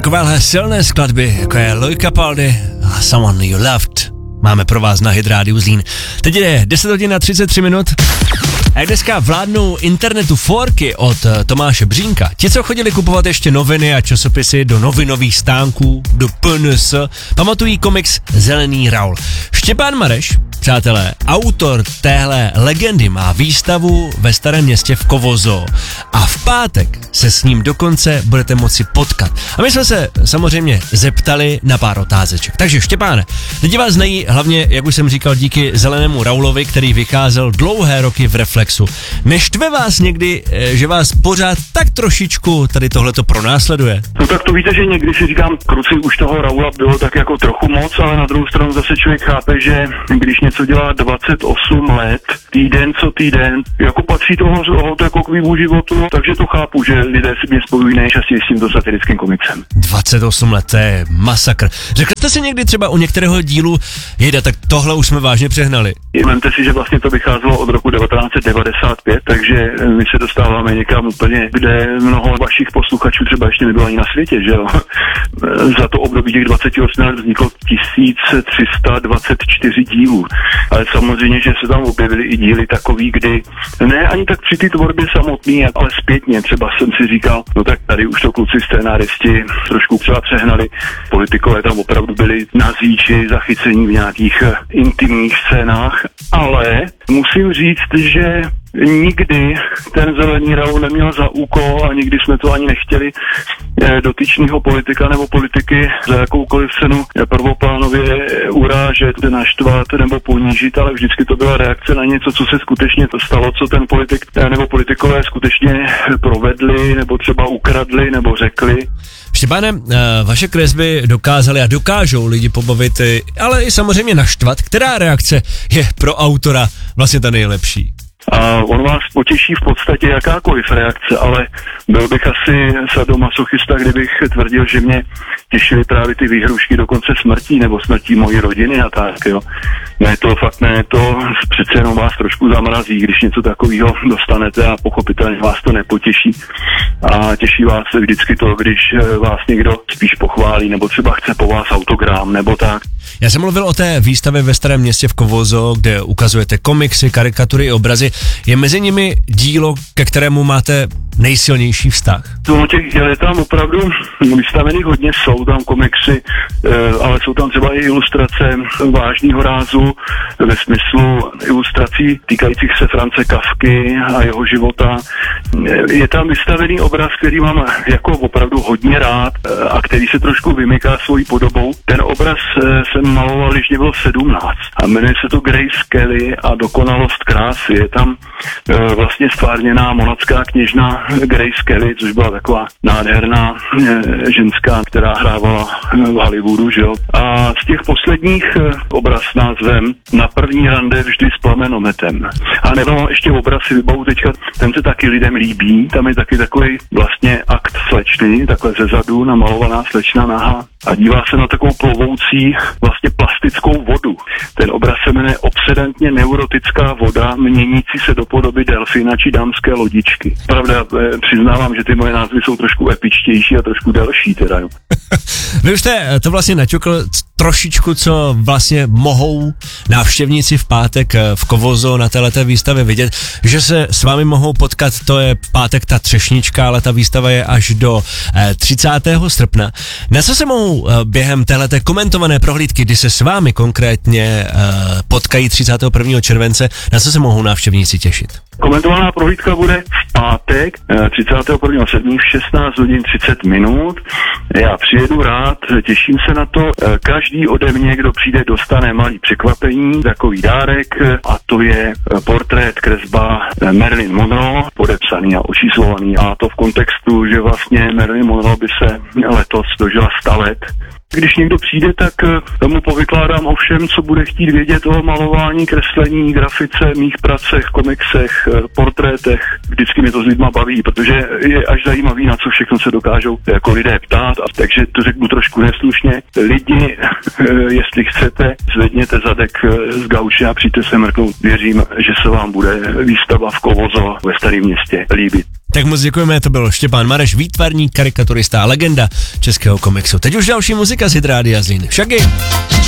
Takovéhle silné skladby, jako je Louis Capaldi a Someone You Loved, máme pro vás na Hit Rádiu Zlín. Teď je 10 hodin a 33 minut. A jak dneska vládnou internetu forky od Tomáše Břínka, ti, co chodili kupovat ještě noviny a časopisy do novinových stánků, do PNS, pamatují komiks Zelený Raul. Štěpán Mareš, přátelé, autor téhle legendy, má výstavu ve Starém Městě v Kovozo a v pátek se s ním dokonce budete moci potkat. A my jsme se samozřejmě zeptali na pár otázeček. Takže Štěpáne, lidi vás znají hlavně, jak už jsem říkal, díky Zelenému Raulovi, který vycházel dlouhé roky v Reflexu. Neštve vás někdy, že vás pořád tak trošičku tady tohleto pronásleduje? No tak to víte, že někdy si říkám, kruci už toho Raula bylo tak jako trochu moc, ale na druhou stranu zase člověk chápe, že když něco dělá 28 let, týden co týden, jako patří toho jako k mému životu, takže to chápu, že lidé si mě spojují nejčastěji s tímto satirickým komiksem. 28 let, to je masakr. Řekl jste si někdy třeba u některého dílu, jejda, tak tohle už jsme vážně přehnali? Vemte si, že vlastně to vycházelo od roku 1995, takže my se dostáváme někam úplně, kde mnoho vašich posluchačů třeba ještě nebylo ani na světě, že jo. Za to období těch 28 let vzniklo 1324 dílů, ale samozřejmě, že se tam objevily i díly takový, kdy ne ani tak při té tvorbě samotný, ale zpětně třeba jsem si říkal, no tak tady už to kluci scénáristi trošku třeba přehnali, politikové tam opravdu byli na zíči, zachycení v nějakých intimních scénách, ale musím říct, že nikdy ten Zelený Raul neměl za úkol a nikdy jsme to ani nechtěli dotyčného politika nebo politiky za jakoukoliv cenu prvoplánově urážet, naštvat nebo ponížit, ale vždycky to byla reakce na něco, co se skutečně to stalo, co ten politik nebo politikové skutečně provedli nebo třeba ukradli nebo řekli. Štěpáne, vaše kresby dokázaly a dokážou lidi pobavit, ale i samozřejmě naštvat. Která reakce je pro autora vlastně ta nejlepší? A on vás potěší v podstatě jakákoliv reakce, ale byl bych asi sadomasochista, kdybych tvrdil, že mě těšily právě ty výhrušky dokonce smrtí nebo smrtí mojí rodiny a tak, jo. Ne, to fakt ne, to přece jenom vás trošku zamrazí, když něco takového dostanete a pochopitelně vás to nepotěší. A těší vás vždycky to, když vás někdo spíš pochválí nebo třeba chce po vás autogram nebo tak. Já jsem mluvil o té výstavě ve Starém Městě v Kovozo, kde ukazujete komiksy, karikatury, obrazy. Je mezi nimi dílo, ke kterému máte nejsilnější vztah? No těch děl je tam opravdu vystavených hodně, jsou tam komiksy, ale jsou tam třeba i ilustrace vážného rázu ve smyslu ilustrací týkajících se France Kafky a jeho života. Je tam vystavený obraz, který mám jako opravdu hodně rád a který se trošku vymyká svojí podobou. Ten obraz jsem maloval, když mě bylo 17 a jmenuje se to Grace Kelly a dokonalost krásy. Je tam vlastně stvárněná monacká kněžna Grace Kelly, což byla taková nádherná ženská, která hrávala v Hollywoodu, že jo. A z těch posledních obraz názvem Na první rande vždy s plamenometem. A nebo ještě obraz si vybavu teďka, ten se taky lidem líbí, tam je taky takový vlastně akt slečny, takhle ze zadu namalovaná slečna nahá a dívá se na takovou plovoucí vlastně plastickou vodu. Ten obraz se jmenuje Obsedantně neurotická voda, měnící se do podoby delfína či dámské lodičky. Pravda, přiznávám, že ty moje názvy jsou trošku epičtější a trošku delší teda. Vy už jste to vlastně načukl trošičku, co vlastně mohou návštěvníci v pátek v Kovozo na této výstavě vidět, že se s vámi mohou potkat, to je v pátek ta třešnička, ale ta výstava je až do 30. srpna. Na co se mohou během téhleté komentované prohlídky, kdy se s vámi konkrétně potkají 31. července, na co se mohou návštěvníci těšit? Komentovaná prohlídka bude v pátek 31.7. v 16 hodin 30 minut. Já přijedu rád, těším se na to. Každý ode mě, kdo přijde, dostane malý překvapení, takový dárek, a to je portrét, kresba Marilyn Monroe, podepsaný a očíslovaný, a to v kontextu, že vlastně Marilyn Monroe by se letos dožila 100 let. Když někdo přijde, tak tomu povykládám o všem, co bude chtít vědět o malování, kreslení, grafice, mých pracech, komiksech, portrétech. Vždycky mě to s lidma baví, protože je až zajímavý, na co všechno se dokážou jako lidé ptát. A takže to řeknu trošku neslušně. Lidi, jestli chcete, zvedněte zadek z gauče a přijďte se mrknout. Věřím, že se vám bude výstava v Kovozo ve Starém Městě líbit. Tak moc děkujeme, to byl Štěpán Mareš, výtvarník, karikaturista a legenda českého komiksu. Teď už další muzika z Hit Rádia Zlín. Shaggy.